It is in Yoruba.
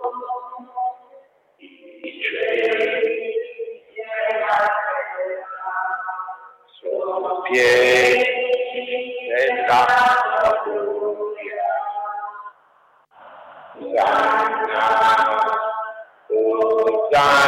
I cieli sono pieni della tua gloria. Hosanna,